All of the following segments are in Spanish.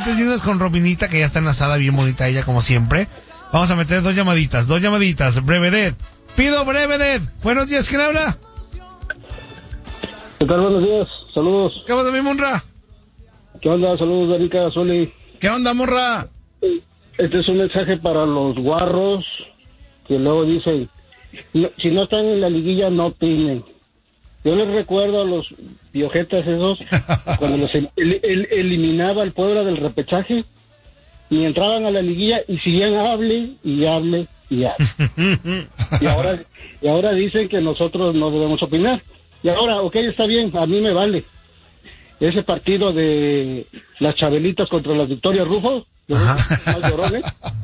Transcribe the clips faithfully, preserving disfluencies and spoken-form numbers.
antes de irnos con Robinita, que ya está enlazada bien bonita ella como siempre, vamos a meter dos llamaditas, dos llamaditas, Brevedad. Pido Brevedad. Buenos días, ¿quién habla? ¿Qué tal? Buenos días, saludos. ¿Qué pasa, mi Monra? ¿Qué onda? Saludos, Danica, Zuli. ¿Qué onda, Monra? Este es un mensaje para los guarros que luego dicen, no, si no están en la liguilla, no opinen. Yo les recuerdo a los piojetas esos, cuando los el, el, el, eliminaba el Puebla del repechaje, y entraban a la liguilla y seguían hable y hable y hable. y ahora y ahora dicen que nosotros no debemos opinar. Y ahora, ok, está bien, a mí me vale. Ese partido de las Chabelitas contra las Victorias Rufo, los dos más llorones,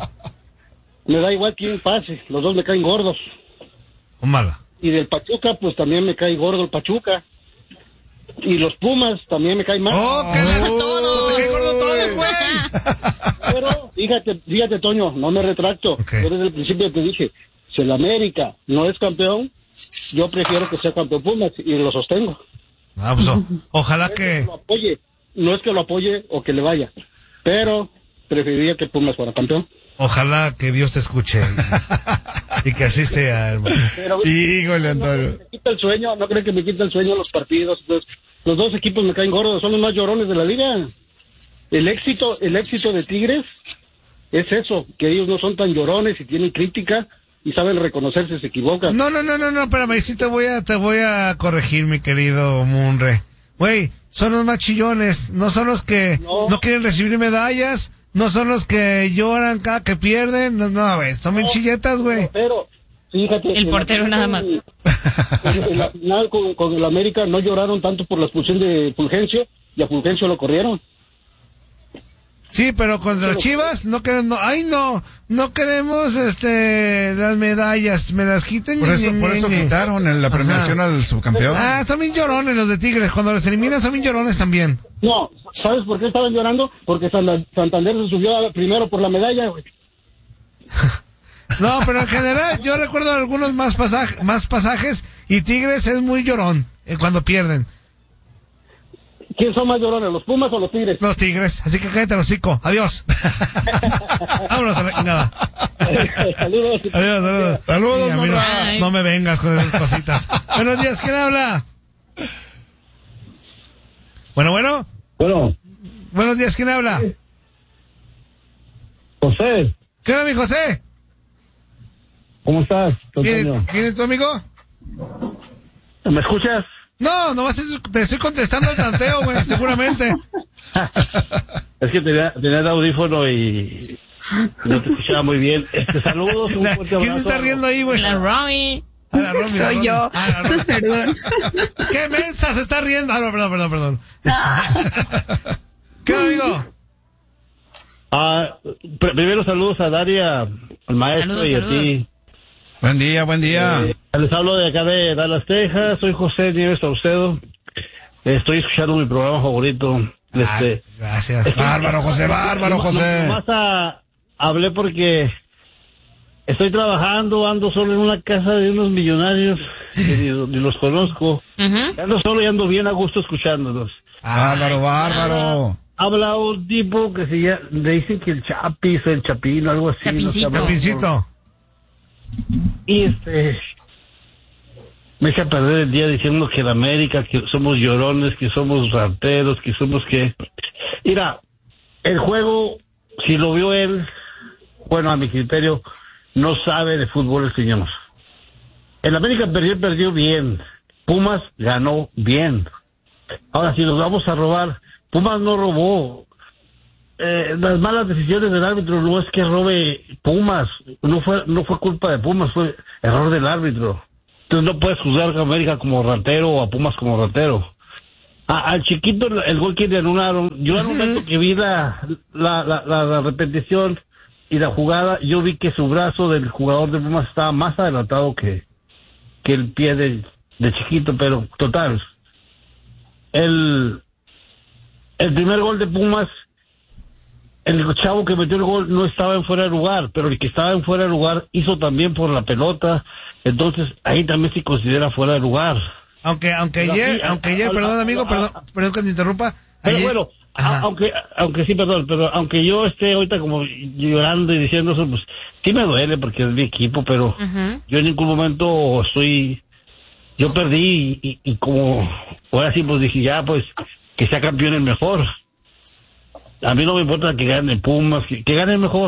me da igual quién pase, los dos me caen gordos. O mala. Y del Pachuca, pues también me cae gordo el Pachuca. Y los Pumas también me caen mal. ¡Oh, qué Oh, todos! ¡Te caen gordo todos, güey! Pero, fíjate, fíjate, Toño, no me retracto. Okay. Yo desde el principio te dije, si el América no es campeón, yo prefiero que sea campeón Pumas, y lo sostengo. Ah, pues, o- ojalá No es que... lo apoye, no es que lo apoye o que le vaya, pero preferiría que Pumas fuera campeón. Ojalá que Dios te escuche. Y, y que así sea, hermano. Pero, Híjole, no, Antonio. me quita el sueño, no creo que me quita el sueño los partidos. Entonces, los dos equipos me caen gordos, son los más llorones de la liga. El éxito, el éxito de Tigres es eso, que ellos no son tan llorones y tienen crítica y saben reconocerse, se equivocan. No, no, no, no, no, espérame, sí te voy a, te voy a corregir, mi querido Munre. Güey, son los más chillones, no son los que no, No. quieren recibir medallas, no son los que lloran cada que pierden, no, no, güey, son bien chilletas, güey. Pero, fíjate. El en portero la- nada más. En, en la final con, con el América no lloraron tanto por la expulsión de Fulgencio, y a Fulgencio lo corrieron. Sí, pero contra las Chivas no queremos, no, ay no, no queremos este las medallas, me las quiten. Por eso, ñe, por ñe, eso ñe. quitaron en la premiación Ajá. al subcampeón. Ah, son bien llorones los de Tigres, cuando los eliminan son bien llorones también. No, ¿sabes por qué estaban llorando? Porque San- Santander se subió a- primero por la medalla, güey. No, pero en general yo recuerdo algunos más pasajes, más pasajes y Tigres es muy llorón eh, cuando pierden. ¿Quién son más llorones, los Pumas o los Tigres? Los Tigres, así que cállate el hocico. Adiós. Vámonos a la chingada. Saludos. Adiós, saludos. Saludos, Sí, a mí no, Monra. no me vengas con esas cositas. Buenos días, ¿quién habla? Bueno, bueno. Bueno, Buenos días, ¿quién habla? José, ¿Qué onda, mi José? ¿cómo estás? ¿Quién, ¿quién es tu amigo? ¿Me escuchas? No, nomás es- te estoy contestando el tanteo, güey, seguramente. Es que tenía, tenía el audífono y no te escuchaba muy bien. Este, saludos, un La- fuerte ¿Quién se abrazo. está riendo ahí, güey? La Romy. Ah, la Romy, la Soy Romy. yo. Ah, la Romy. Perdón. ¿Qué mensa se está riendo? Ah, no, perdón, perdón, perdón. ¿Qué amigo? Ah, pr- primero saludos a Daria, al maestro Saludos, y a saludos. ti. Buen día, buen día. Eh, les hablo de acá de Dallas, Texas. Soy José Nieves Saucedo. Estoy escuchando mi programa favorito. Este, Ah, gracias. Bárbaro, José, bárbaro, José. Nomás a- hablé porque estoy trabajando, ando solo en una casa de unos millonarios que ni, ni los conozco. Ujú. Ando solo y ando bien a gusto escuchándolos. Bárbaro, bárbaro. Habla un tipo que se llama, le dicen que el Chapis, el Chapino, algo así. no sé, Chapincito. habla- Chapincito. Y este, me echa a perder el día diciendo que la América, que somos llorones, que somos rateros, que somos que... Mira, el juego, si lo vio él, bueno, a mi criterio, no sabe de fútbol el señor. El América perdió, perdió bien. Pumas ganó bien. Ahora, si nos vamos a robar, Pumas no robó. Eh, las malas decisiones del árbitro no es que robe Pumas, no fue no fue culpa de Pumas, fue error del árbitro. Entonces no puedes juzgar a América como ratero o a Pumas como ratero. A- al chiquito el gol que le anularon, yo al momento que vi la la, la, la, la repetición y la jugada, yo vi que su brazo del jugador de Pumas estaba más adelantado que, que el pie de, de chiquito, pero total. El, el primer gol de Pumas, el chavo que metió el gol no estaba en fuera de lugar, pero el que estaba en fuera de lugar hizo también por la pelota, entonces ahí también se considera fuera de lugar. Aunque, aunque Pero ayer, aquí, aunque a- ayer, a- perdón a- amigo, a- perdón, perdón que te interrumpa. Pero Ayer, bueno, a- aunque, aunque sí, perdón, pero aunque yo esté ahorita como llorando y diciendo eso, pues sí me duele porque es mi equipo, pero Ujú. yo en ningún momento estoy, yo perdí y, y, y como, ahora sí pues dije ya pues que sea campeón el mejor. A mí no me importa que gane Pumas, que, que gane el mejor.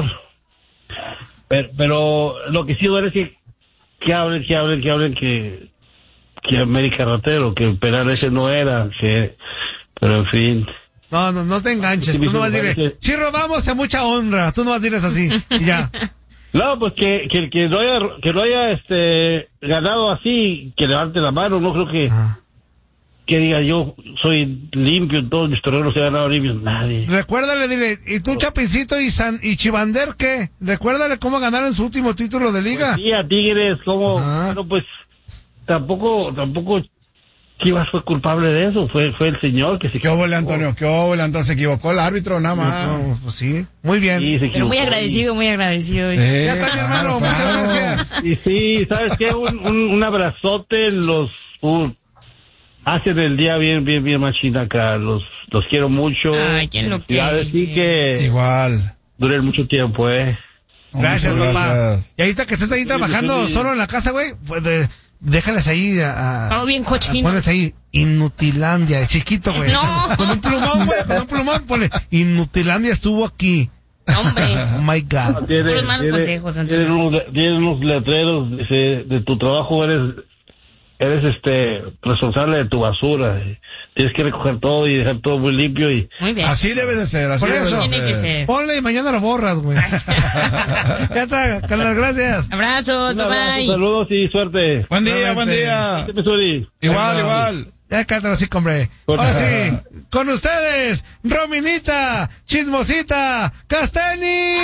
Pero, pero lo que sí duele es que, que hablen, que hablen, que hablen que, que América ratero, que el penal ese no era, que, pero en fin. No, no, no te enganches. Sí, Tú sí, no vas a me decir, parece. si robamos a mucha honra. Tú no vas a decir así. Y ya. No, pues que, que el que lo haya, que lo haya, este, ganado así, que levante la mano, no creo que, Ah. que diga yo soy limpio en todos mis torneos, he ganado limpios, nadie. Recuérdale, dile, ¿y tú, Chapincito y San y Chivander qué? Recuérdale cómo ganaron su último título de liga. Sí, a Tigres, como, Ah. bueno, pues, tampoco, tampoco Chivas fue culpable de eso, fue, fue el señor que se ¿Qué óvole, Antonio? ¿Qué óvole, Antonio? Se equivocó el árbitro, nada más. No, pues sí. Muy bien. Sí, se Pero equivocó. muy agradecido, muy agradecido. Eh, Ya está, mi hermano. claro, Muchas claro. gracias. Y sí, ¿sabes qué? Un, un, un abrazote, los, un, hacen el día bien, bien, bien machina acá, los, los quiero mucho. Ay, ¿quién lo Felicidades, quiere? sí que Igual. duren mucho tiempo, eh. No, Gracias, muchas papá. gracias. Y ahorita que estés ahí trabajando sí. solo en la casa, güey, pues de- déjales ahí a... a Todo bien cochino. Pones ahí Inutilandia, es chiquito, güey. No. Con un plumón, güey, con un plumón pone Inutilandia estuvo aquí. Hombre. Oh my God. Tiene- Puros malos tiene- consejos, Antonio. tiene unos, tiene unos letreros, dice, de tu trabajo eres, eres este, responsable de tu basura. Tienes que recoger todo y dejar todo muy limpio y, Muy bien. Así debe de ser, así Por debe eso. de Tiene que ser. Ponle y mañana lo borras, güey. Ya está, Carlos, gracias. Abrazos, un bye abrazo, bye. saludos y suerte. Buen día, buen Nuevamente. día. Missouri. Igual, igual. Ya cántalo así, hombre. Ahora sí, con ustedes, Rominita, Chismosita, Castani.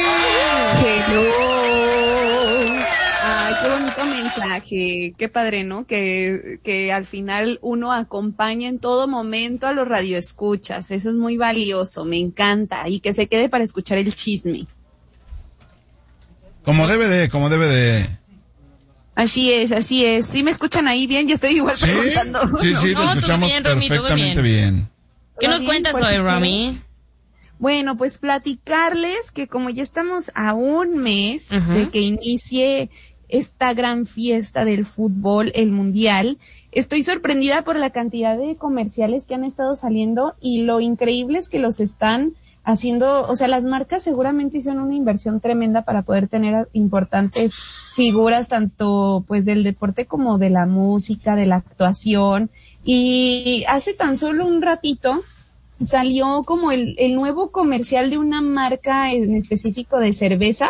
Hello. Ay, qué bonito mensaje, qué padre, ¿no? Que, que al final uno acompaña en todo momento a los radioescuchas, eso es muy valioso, me encanta, y que se quede para escuchar el chisme. Como debe de, como debe de. Así es, así es. ¿Sí me escuchan ahí bien? Yo estoy igual Sí, preguntando. sí, sí, No, lo todo escuchamos bien, Romy, todo perfectamente bien. bien. ¿Qué nos Bien, cuentas pues, hoy, ¿sí? Romy? Bueno, pues platicarles que como ya estamos a un mes Ujú. de que inicie esta gran fiesta del fútbol, el mundial, estoy sorprendida por la cantidad de comerciales que han estado saliendo y lo increíble es que los están haciendo, o sea, las marcas seguramente hicieron una inversión tremenda para poder tener importantes figuras tanto pues del deporte como de la música, de la actuación, y hace tan solo un ratito salió como el, el nuevo comercial de una marca en específico de cerveza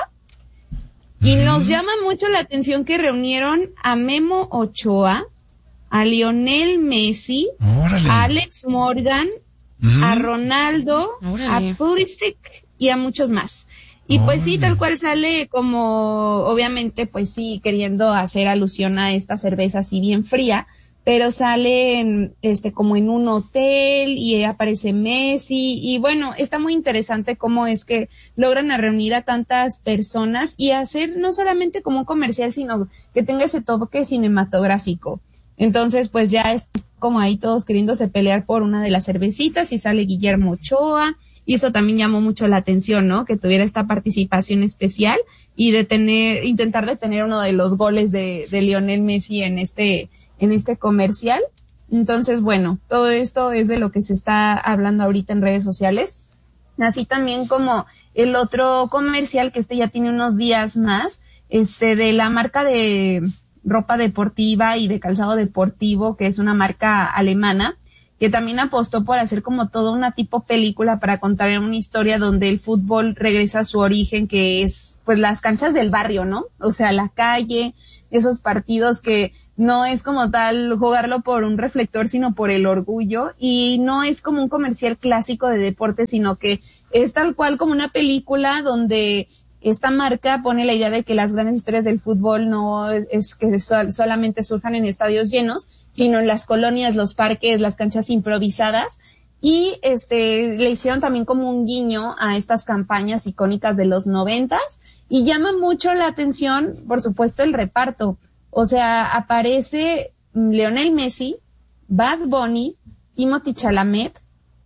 y nos llama mucho la atención que reunieron a Memo Ochoa, a Lionel Messi, Órale. a Alex Morgan, Mm. a Ronaldo, Órale. a Pulisic y a muchos más. Y pues sí, tal cual sale como, obviamente, pues sí, queriendo hacer alusión a esta cerveza así bien fría, pero sale en, este, como en un hotel y aparece Messi y bueno, está muy interesante cómo es que logran a reunir a tantas personas y hacer no solamente como un comercial, sino que tenga ese toque cinematográfico. Entonces, pues ya es como ahí todos queriéndose pelear por una de las cervecitas y sale Guillermo Ochoa y eso también llamó mucho la atención, ¿no? Que tuviera esta participación especial y de tener, intentar detener uno de los goles de, de Lionel Messi en este, en este comercial. Entonces, bueno, todo esto es de lo que se está hablando ahorita en redes sociales. Así también como el otro comercial que este ya tiene unos días más, este de la marca de ropa deportiva y de calzado deportivo, que es una marca alemana, que también apostó por hacer como toda una tipo película para contar una historia donde el fútbol regresa a su origen, que es pues las canchas del barrio, ¿no? O sea, la calle, esos partidos que no es como tal jugarlo por un reflector, sino por el orgullo, y no es como un comercial clásico de deporte, sino que es tal cual como una película donde esta marca pone la idea de que las grandes historias del fútbol no es que sol, solamente surjan en estadios llenos, sino en las colonias, los parques, las canchas improvisadas, y este le hicieron también como un guiño a estas campañas icónicas de los noventas, y llama mucho la atención, por supuesto, el reparto. O sea, aparece Lionel Messi, Bad Bunny, Timothée Chalamet,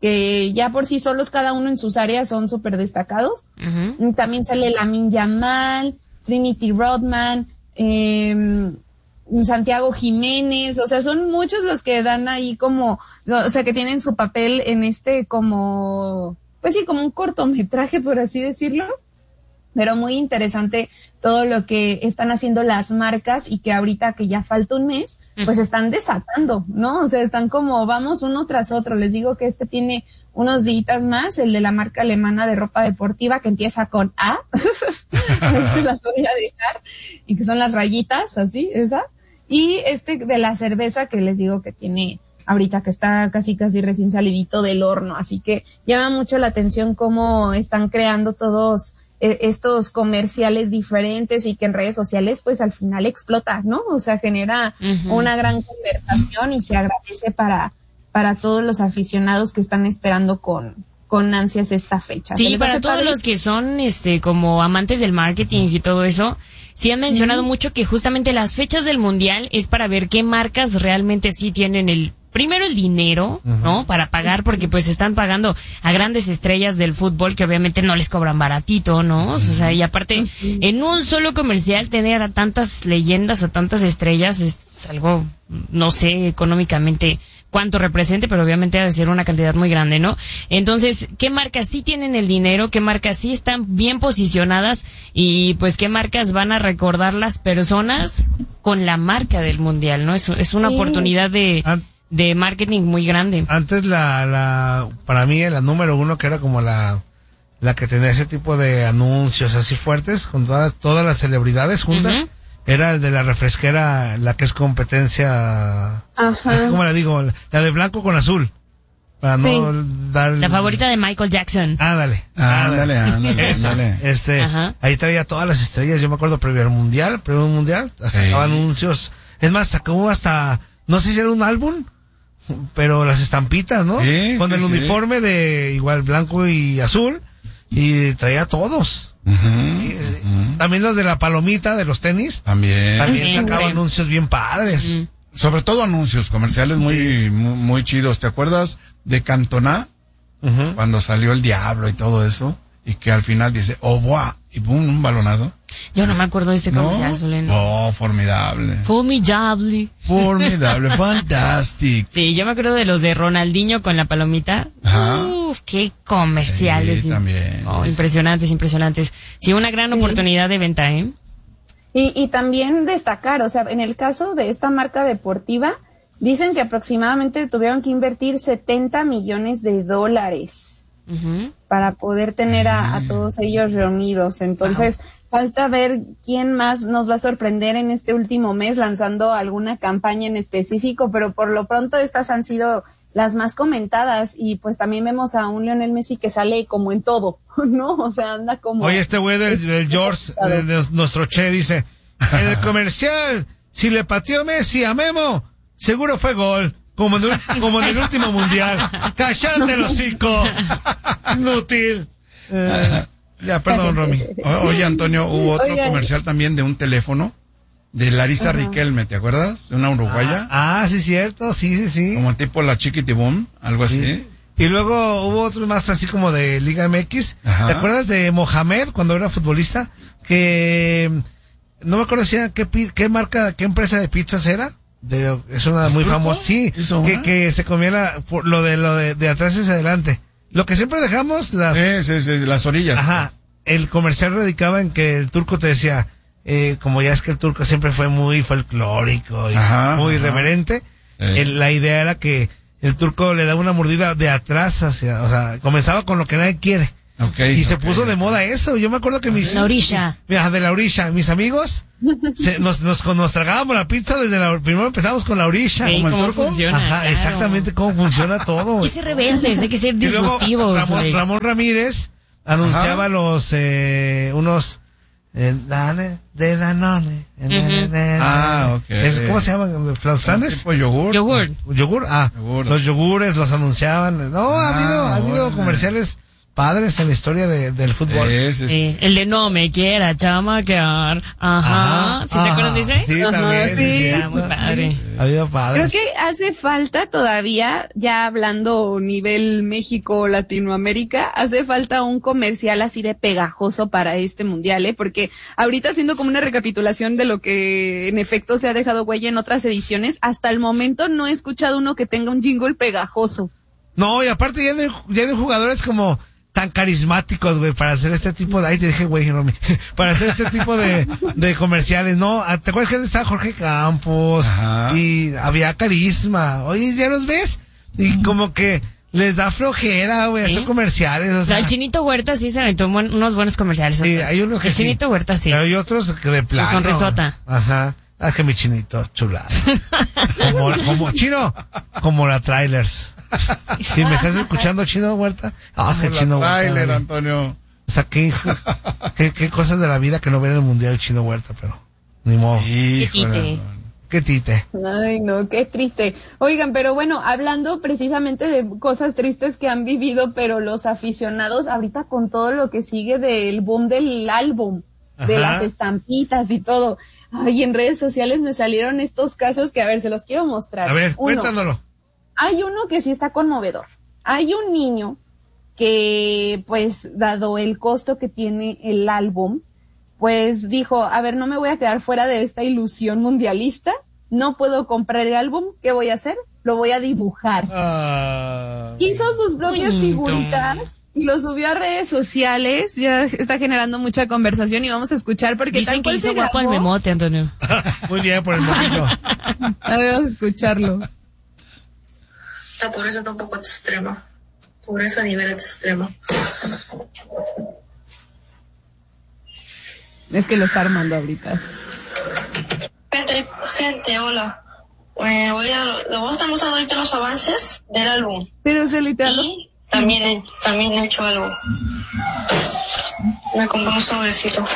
que ya por sí solos cada uno en sus áreas son súper destacados. Uh-huh. También sale Lamine Yamal, Trinity Rodman, eh, Santiago Jiménez, o sea, son muchos los que dan ahí como, o sea, que tienen su papel en este como, pues sí, como un cortometraje, por así decirlo. Pero muy interesante todo lo que están haciendo las marcas y que ahorita que ya falta un mes, pues están desatando, ¿no? O sea, están como, vamos uno tras otro. Les digo que este tiene unos días más, el de la marca alemana de ropa deportiva que empieza con A, se las voy a dejar, y que son las rayitas, así, esa. Y este de la cerveza que les digo que tiene ahorita que está casi casi recién salidito del horno. Así que llama mucho la atención cómo están creando todos estos comerciales diferentes y que en redes sociales pues al final explota, ¿no? O sea, genera uh-huh. una gran conversación y se agradece para para todos los aficionados que están esperando con con ansias esta fecha. Sí, para todos padre? Los que son este como amantes del marketing y todo eso, sí han mencionado uh-huh. mucho que justamente las fechas del mundial es para ver qué marcas realmente sí tienen el primero el dinero, uh-huh. ¿no? Para pagar, porque pues están pagando a grandes estrellas del fútbol que obviamente no les cobran baratito, ¿no? Uh-huh. O sea, y aparte, uh-huh. en un solo comercial tener a tantas leyendas, a tantas estrellas, es algo, no sé, económicamente cuánto represente, pero obviamente ha de ser una cantidad muy grande, ¿no? Entonces, ¿qué marcas sí tienen el dinero? ¿Qué marcas sí están bien posicionadas? Y pues, ¿qué marcas van a recordar las personas con la marca del mundial, ¿no? Es, es una sí. oportunidad de... Ah. de marketing muy grande. Antes la, la, para mí la número uno que era como la, la que tenía ese tipo de anuncios así fuertes con todas, todas las celebridades juntas, uh-huh. era el de la refresquera, la que es competencia, ajá. ¿cómo la digo? La de blanco con azul. Para sí. no dar... La favorita de Michael Jackson. Ándale. Ándale, ándale, ándale. Este, ajá. Ahí traía todas las estrellas, yo me acuerdo previo al mundial, previo al mundial, sacaba sí. anuncios, es más, sacó hasta, no sé si era un álbum, pero las estampitas, ¿no? Sí, con sí, el sí. uniforme de igual blanco y azul y traía a todos. Uh-huh, y, uh-huh. También los de la palomita de los tenis. También. También sí, sacaba sí. anuncios bien padres. Uh-huh. Sobre todo anuncios comerciales muy, sí. muy, muy chidos. ¿Te acuerdas de Cantona? Uh-huh. Cuando salió el diablo y todo eso. Y que al final dice, oh, boah, y boom, un balonazo. Yo no me acuerdo de ese comercial, ¿No? Soleno. Oh, formidable. Formidable. Formidable, fantástico. Sí, yo me acuerdo de los de Ronaldinho con la palomita. Ajá. Uf, qué comerciales. Sí, también. Oh, impresionantes, impresionantes. Sí, una gran sí. oportunidad de venta, ¿eh? Y, y también destacar, o sea, en el caso de esta marca deportiva, dicen que aproximadamente tuvieron que invertir setenta millones de dólares. Uh-huh. Para poder tener a, a todos ellos reunidos. Entonces, wow. falta ver quién más nos va a sorprender en este último mes lanzando alguna campaña en específico, pero por lo pronto estas han sido las más comentadas y pues también vemos a un Lionel Messi que sale como en todo, ¿no? O sea, anda como... Oye, este güey del, del George, de, de nuestro Che, dice, en el comercial, si le pateó Messi a Memo, seguro fue gol. Como en, el, como en el último mundial. ¡Cállate el hocico! Inútil. Eh, ya, perdón, Romy. O, oye, Antonio, hubo otro Oigan. comercial también de un teléfono de Larisa uh-huh. Riquelme, ¿te acuerdas? Una uruguaya. Ah, ah, sí, cierto, sí, sí, sí. Como tipo la Chiquitibum, algo sí. así. Y luego hubo otros más así como de Liga M X. Ajá. ¿Te acuerdas de Mohamed cuando era futbolista? Que no me acuerdo si era qué, qué marca, qué empresa de pizzas era. De, es una muy famosa, sí, que, que se comía la, por lo de lo de, de atrás hacia adelante. Lo que siempre dejamos, las... Sí, sí, sí, las orillas. Ajá. El comercial radicaba en que el turco te decía, eh, como ya es que el turco siempre fue muy folclórico y ajá, muy ajá. irreverente, sí. el, la idea era que el turco le daba una mordida de atrás hacia, o sea, comenzaba con lo que nadie quiere. Okay, y se okay. puso de moda eso. Yo me acuerdo que mis... La orilla. Mis, de la orilla. Mis amigos, se, nos, nos, nos tragábamos la pizza desde la... Primero empezamos con la orilla. Sí, como el ¿cómo turco. funciona? Ajá, claro. exactamente cómo funciona todo. Hay que ser rebeldes, hay que ser Y luego disruptivos. Ramón, Ramón Ramírez anunciaba ajá. los... Eh, unos... Eh, Dane, de Danone. Uh-huh. Ah, ok. Es, ¿cómo se llaman? ¿Flautanes? ¿Tipo yogur? Yogur. ¿Yogur? Ah, yogur. Los yogures los anunciaban. No, ah, ha habido, ha habido comerciales padres en la historia de, del fútbol. Sí, sí, sí. Sí, el de no me quiera chamaquear. Ajá. ¿Sí se acuerdan de ese? Sí, Ajá, también. sí. Sí, Era muy padre. Había padres. Creo que hace falta todavía, ya hablando nivel México, Latinoamérica, hace falta un comercial así de pegajoso para este mundial, ¿eh? Porque ahorita haciendo como una recapitulación de lo que en efecto se ha dejado huella en otras ediciones, hasta el momento no he escuchado uno que tenga un jingle pegajoso. No, y aparte ya no hay, ya no hay jugadores como tan carismáticos, güey, para hacer este tipo de... Ay, te dije, güey, Romy. Para hacer este tipo de, de comerciales, ¿no? ¿Te acuerdas que estaba Jorge Campos? Ajá. Y había carisma. Oye, ¿ya los ves? Y como que les da flojera, güey, hacer ¿Sí? comerciales, o O sea, sea... el Chinito Huerta sí se aventó buen- unos buenos comerciales. Sí, hasta. hay unos que El sí. Chinito Huerta sí. Pero hay otros que de plano... sonrisota. Ajá. Ah, es que mi chinito, chulada. Como, como, chino, como la trailers. Si me estás escuchando, Chino Huerta. Ah, es que Como Chino la Huerta. tráiler, güey. Antonio. O sea, qué, qué, qué cosas de la vida que no ven en el mundial el Chino Huerta, pero ni modo. Híjole. Qué tite. Ay, no, qué triste. Oigan, pero bueno, hablando precisamente de cosas tristes que han vivido, pero los aficionados, ahorita con todo lo que sigue del boom del álbum, de Ajá. las estampitas y todo. Ay, en redes sociales me salieron estos casos que, a ver, se los quiero mostrar. A ver, Uno, cuéntanoslo. hay uno que sí está conmovedor. Hay un niño que, pues, dado el costo que tiene el álbum, pues dijo, a ver, no me voy a quedar fuera de esta ilusión mundialista, no puedo comprar el álbum, ¿qué voy a hacer? Lo voy a dibujar. Ah, Hizo sus propias Bonito. figuritas y lo subió a redes sociales, ya está generando mucha conversación y vamos a escuchar porque Dicen tal que cual hizo se guapo el grabó. memote, Antonio. muy bien por el momento. A ver, vamos a escucharlo. La pobreza está un poco extrema. Pobreza a nivel extremo. Es que lo está armando ahorita. Gente, gente, hola. Eh, voy a, le voy a estar mostrando ahorita los avances del álbum. Pero se literal. Y también he, también he hecho algo. Me compré un sobrecito.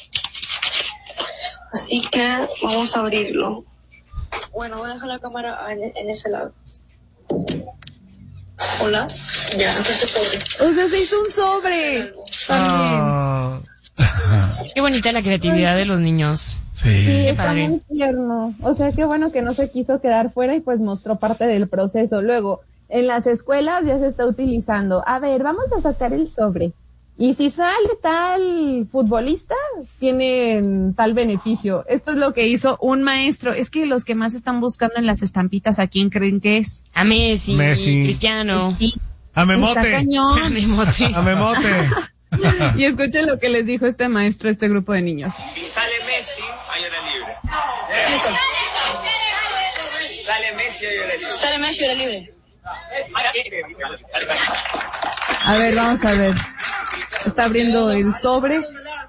Así que vamos a abrirlo. Bueno, voy a dejar la cámara en, en ese lado. Hola. Ya, entonces sobre. O sea, se hizo un sobre. También. Ah, Qué bonita la creatividad de los niños. Sí, Sí. está padre. muy tierno. O sea, qué bueno que no se quiso quedar fuera y pues mostró parte del proceso. Luego, en las escuelas ya se está utilizando. A ver, vamos a sacar el sobre. Y si sale tal futbolista, tienen tal beneficio. Esto es lo que hizo un maestro. Es que los que más están buscando en las estampitas, ¿a quién creen que es? A Messi, Messi. Cristiano. Sí, a está Memote. cañón. A Memote. A Memote. Y escuchen lo que les dijo este maestro a este grupo de niños. Si sale Messi, hay hora libre. Sale Messi, hay hora libre. Sale Messi hora libre. A ver, vamos a ver. Está abriendo el sobre.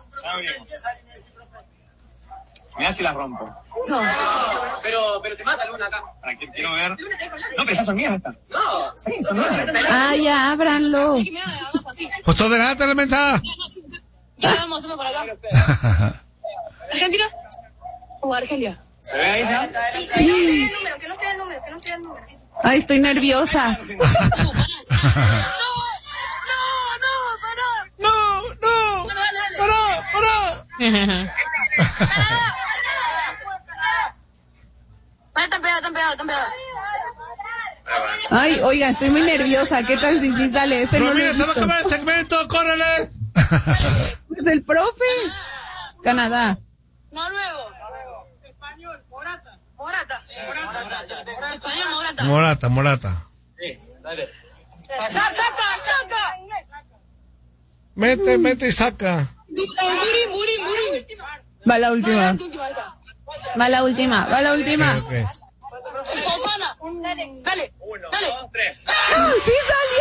Mirá si la rompo. No. Pero, pero te mata Luna acá. Para que quiero ver. No, pero esas son mías estas. No. Sí, son mías. Ah, ya, ábranlo. Pues todo delante la mensaje. Ya vamos, vamos por acá. ¿Argentina? ¿O Argelia? ¿Se ve ahí ya? Sí, que no se vea el número, que no se vea el número, que no se vea el número. Ay, estoy nerviosa. No, no. Pará, pará. Vale, están pegados, están pegados, están pegados. Ay, oiga, estoy muy nerviosa. ¿Qué tal si sí sale? Este no lo he Romina, se va a visto. acabar el segmento, córrele. Es el profe. Canadá. Noruego. Español, Morata. Morata. Morata. Español, Morata. Morata, Morata. Saca, saca. Mete, mete y saca. Murim, Murim, Murim. Va la última. última, esa. Va la última. Va la última. Ok. Fofana. Dale. Uno, Dale. dos, tres. ¡Ah, ¡sí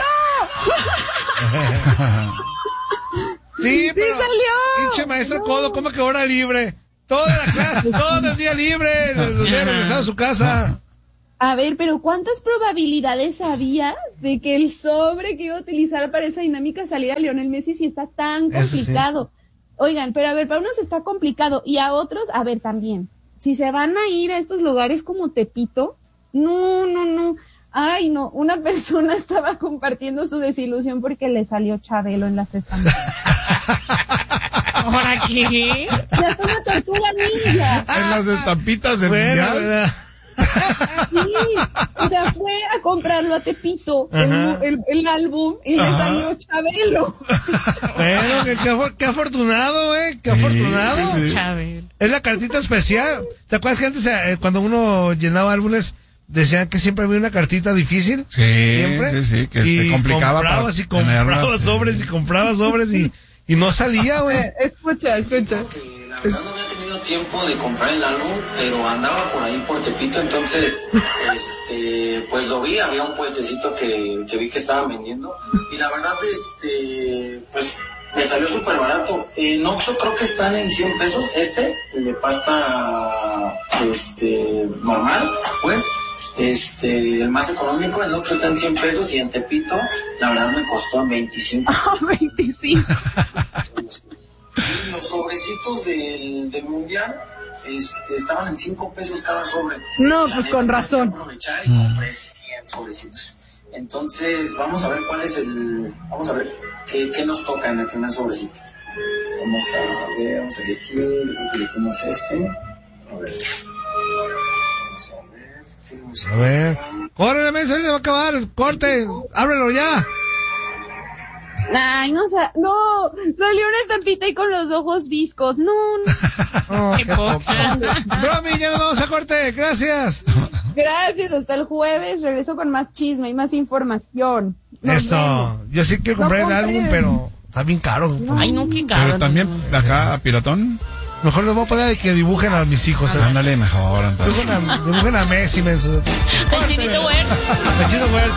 salió! Sí, pero... salió! Pinche maestro Codo, ¿cómo que hora libre? Toda la clase, todo el día libre. Los días regresado a su casa. A ver, pero ¿cuántas probabilidades había de que el sobre que iba a utilizar para esa dinámica saliera Lionel Messi si está tan Eso sí. complicado? Oigan, pero a ver, para unos está complicado y a otros, a ver, también. Si se van a ir a estos lugares como Tepito, no, no, no. Ay, no, una persona estaba compartiendo su desilusión porque le salió Chabelo en las estampas. ¿Ahora qué? Ya está una tortuga ninja. En las estampitas del Bueno, mundial. ¿verdad? Sí, o sea, fue a comprarlo a Tepito, el, el, el álbum, y le salió Chabelo. Bueno, qué, qué, qué afortunado, eh, qué Sí, afortunado. sí, sí. Chabelo. Es la cartita especial. ¿Te acuerdas que antes, eh, cuando uno llenaba álbumes, decían que siempre había una cartita difícil? Sí, siempre. sí, sí, que y se complicaba para comprabas y comprabas tenerlas, sobres sí. y comprabas sobres y, y no salía, güey. Escucha, escucha. Que la verdad no había tenido tiempo de comprar el álbum, pero andaba por ahí por Tepito, entonces este pues lo vi, había un puestecito que, que vi que estaban vendiendo y la verdad este pues me salió súper barato. En Oxxo creo que están en cien pesos, este, el de pasta este normal, pues este el más económico, en Oxxo está en cien pesos y en Tepito la verdad me costó veinticinco. Ah, veinticinco. Los sobrecitos del, del mundial este, estaban en cinco pesos cada sobre. No, La pues neta, con me razón. fui a aprovechar y compré cien sobrecitos. Entonces, vamos a ver cuál es el. Vamos a ver qué, qué nos toca en el primer sobrecito. Vamos a ver, vamos a elegir. Creo que elegimos este. A ver. Vamos a ver. elegimos A ver. ¡Córrele, mensa! ¡Se va a acabar! ¡Corte! ¡Ábrelo ya! Ay, no, sa- no, salió una estampita ahí con los ojos viscos. No, no. Oh, Qué poca. Bromi, ya nos vamos a corte. Gracias. Gracias, hasta el jueves regreso con más chisme y más información. Nos Eso. vemos. Yo sí quiero comprar No el álbum, compren. pero está bien caro. Ay, no, qué caro. Pero también acá, Piratón. Mejor les voy a poner que dibujen a mis hijos. ¿eh? Ándale mejor, entonces. Dibujen a, dibujen a Messi, menso. El Chinito Huerta. El Chino Huerta.